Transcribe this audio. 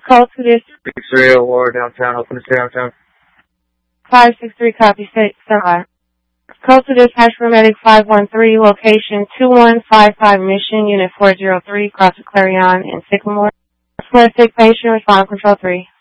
Call to this 630 War downtown, open to stay downtown. 563 copy 6. Call to dispatch for Medic 513, location 2155 Mission, Unit 403, cross the Clarion in Sycamore. Sick patient, respond control 3.